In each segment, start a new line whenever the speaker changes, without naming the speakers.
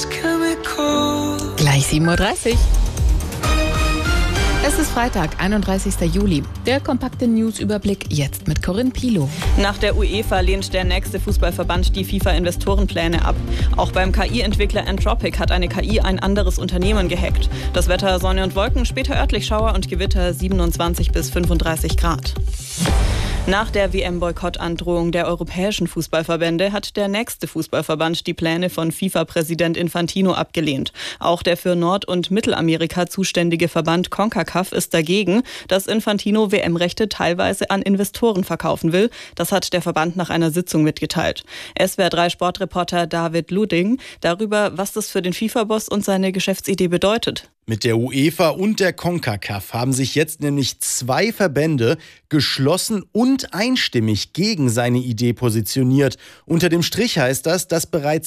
Gleich 7.30 Uhr. Es ist Freitag, 31. Juli. Der kompakte News-Überblick jetzt mit Corinne Pilow.
Nach der UEFA lehnt der nächste Fußballverband die FIFA-Investorenpläne ab. Auch beim KI-Entwickler Anthropic hat eine KI ein anderes Unternehmen gehackt. Das Wetter Sonne und Wolken, später örtlich Schauer und Gewitter 27 bis 35 Grad. Nach der WM-Boykottandrohung der europäischen Fußballverbände hat der nächste Fußballverband die Pläne von FIFA-Präsident Infantino abgelehnt. Auch der für Nord- und Mittelamerika zuständige Verband CONCACAF ist dagegen, dass Infantino WM-Rechte teilweise an Investoren verkaufen will. Das hat der Verband nach einer Sitzung mitgeteilt. SWR3-Sportreporter David Luding darüber, was das für den FIFA-Boss und seine Geschäftsidee bedeutet.
Mit der UEFA und der CONCACAF haben sich jetzt nämlich zwei Verbände geschlossen und einstimmig gegen seine Idee positioniert. Unter dem Strich heißt das, dass bereits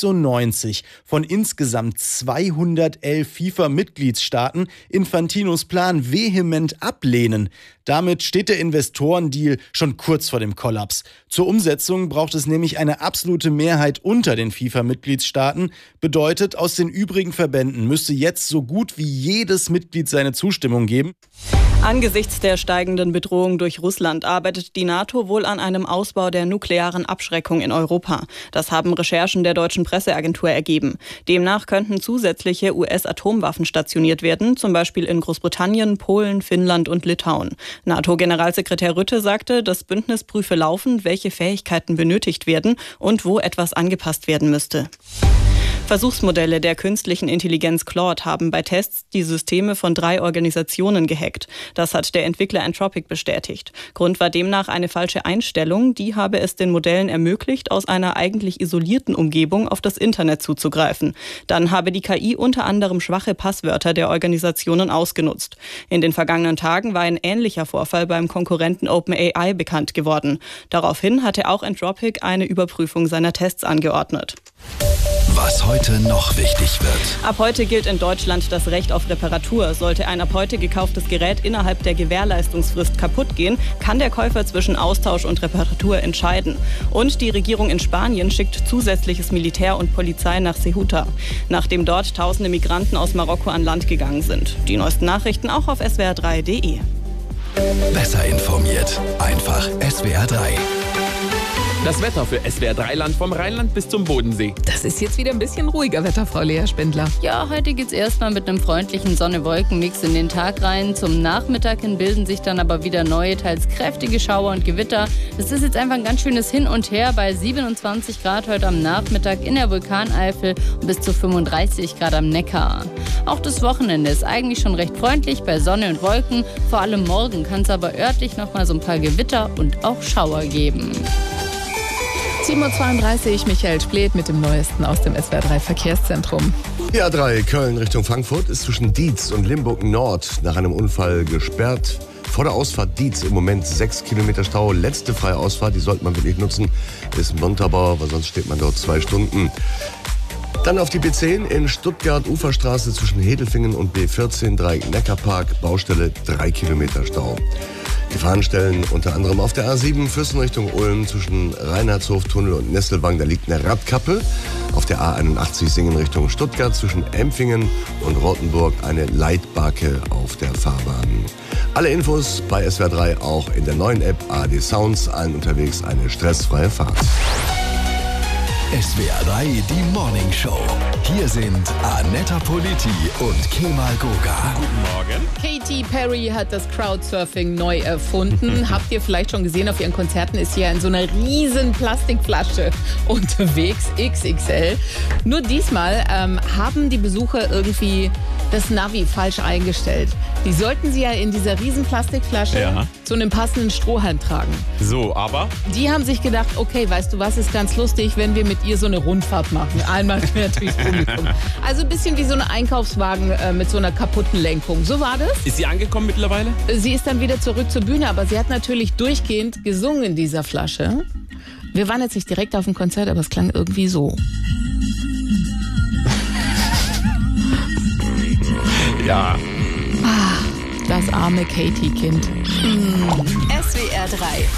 96 von insgesamt 211 FIFA-Mitgliedstaaten Infantinos Plan vehement ablehnen. Damit steht der Investorendeal schon kurz vor dem Kollaps. Zur Umsetzung braucht es nämlich eine absolute Mehrheit unter den FIFA-Mitgliedstaaten. Bedeutet, aus den übrigen Verbänden müsste jetzt so gut wie jedes Mitglied seine Zustimmung geben.
Angesichts der steigenden Bedrohung durch Russland arbeitet die NATO wohl an einem Ausbau der nuklearen Abschreckung in Europa. Das haben Recherchen der deutschen Presseagentur ergeben. Demnach könnten zusätzliche US-Atomwaffen stationiert werden, zum Beispiel in Großbritannien, Polen, Finnland und Litauen. NATO-Generalsekretär Rutte sagte, das Bündnis prüfe laufend, welche Fähigkeiten benötigt werden und wo etwas angepasst werden müsste. Versuchsmodelle der künstlichen Intelligenz Claude haben bei Tests die Systeme von 3 Organisationen gehackt. Das hat der Entwickler Anthropic bestätigt. Grund war demnach eine falsche Einstellung. Die habe es den Modellen ermöglicht, aus einer eigentlich isolierten Umgebung auf das Internet zuzugreifen. Dann habe die KI unter anderem schwache Passwörter der Organisationen ausgenutzt. In den vergangenen Tagen war ein ähnlicher Vorfall beim Konkurrenten OpenAI bekannt geworden. Daraufhin hatte auch Anthropic eine Überprüfung seiner Tests angeordnet.
Was heute noch wichtig wird.
Ab heute gilt in Deutschland das Recht auf Reparatur. Sollte ein ab heute gekauftes Gerät innerhalb der Gewährleistungsfrist kaputt gehen, kann der Käufer zwischen Austausch und Reparatur entscheiden. Und die Regierung in Spanien schickt zusätzliches Militär und Polizei nach Ceuta, nachdem dort tausende Migranten aus Marokko an Land gegangen sind. Die neuesten Nachrichten auch auf swr3.de.
Besser informiert. Einfach SWR3.
Das Wetter für SWR3-Land vom Rheinland bis zum Bodensee.
Das ist jetzt wieder ein bisschen ruhiger Wetter, Frau Lea Spindler.
Ja, heute geht's erstmal mit einem freundlichen Sonne-Wolken-Mix in den Tag rein. Zum Nachmittag hin bilden sich dann aber wieder neue, teils kräftige Schauer und Gewitter. Das ist jetzt einfach ein ganz schönes Hin und Her bei 27 Grad heute am Nachmittag in der Vulkaneifel und bis zu 35 Grad am Neckar. Auch das Wochenende ist eigentlich schon recht freundlich bei Sonne und Wolken. Vor allem morgen kann es aber örtlich nochmal so ein paar Gewitter und auch Schauer geben.
7.32 Uhr, Michael Splet mit dem Neuesten aus dem SWR3 Verkehrszentrum.
Die A3 Köln Richtung Frankfurt ist zwischen Dietz und Limburg Nord nach einem Unfall gesperrt. Vor der Ausfahrt Dietz im Moment 6 Kilometer Stau. Letzte freie Ausfahrt, die sollte man wirklich nutzen, ist in Montabaur, weil sonst steht man dort 2 Stunden. Dann auf die B10 in Stuttgart, Uferstraße zwischen Hedelfingen und B14, Dreieck Neckarpark, Baustelle 3 Kilometer Stau. Gefahren stellen unter anderem auf der A7 Füssen Richtung Ulm zwischen Reinhardshof-Tunnel und Nesselwang, da liegt eine Radkappe. Auf der A81 Singen Richtung Stuttgart zwischen Empfingen und Rottenburg eine Leitbarke auf der Fahrbahn. Alle Infos bei SWR3 auch in der neuen App ARD Sounds, allen unterwegs eine stressfreie Fahrt.
SWR3, die Morning Show. Hier sind Anetta Politi und Kemal Goga.
Guten Morgen.
Katy Perry hat das Crowdsurfing neu erfunden. Habt ihr vielleicht schon gesehen, auf ihren Konzerten ist sie ja in so einer riesen Plastikflasche unterwegs, XXL. Nur diesmal haben die Besucher irgendwie das Navi falsch eingestellt. Die sollten sie ja in dieser riesen Plastikflasche zu einem passenden Strohhalm tragen.
So, aber?
Die haben sich gedacht, okay, weißt du was, ist ganz lustig, wenn wir mit ihr so eine Rundfahrt machen. Einmal quer durchs Publikum. Also ein bisschen wie so ein Einkaufswagen mit so einer kaputten Lenkung. So war das.
Ist sie angekommen mittlerweile?
Sie ist dann wieder zurück zur Bühne, aber sie hat natürlich durchgehend gesungen in dieser Flasche. Wir waren jetzt nicht direkt auf dem Konzert, aber es klang irgendwie so.
Ja.
Das arme Katy-Kind.
SWR3